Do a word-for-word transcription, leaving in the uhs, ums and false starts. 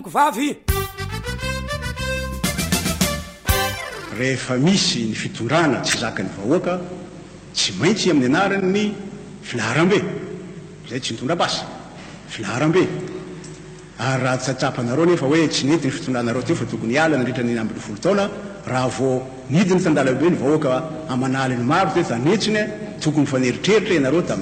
tomoko vavy rehefa misy ny fitondrana tsy zakany vahoaka tsy maintsy amin'ny anarany ny filaharam-be zay tsy mitondra-basa filaharam-be ary raha tsatsapanareo nefa hoe tsy nety ny fitondranareo teo fa tokony hiala nandritra ny ambin'ny folo taona raha vao nidiny tandalabe ny vahoaka amanaly ny maro te tanetsiny tokony faneritreritra ianareo